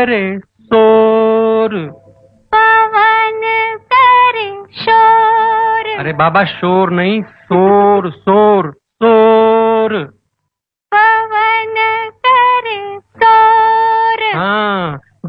करे शोर। पवन करे शोर। अरे बाबा शोर नहीं, शोर शोर शोर। पवन करे शोर। हाँ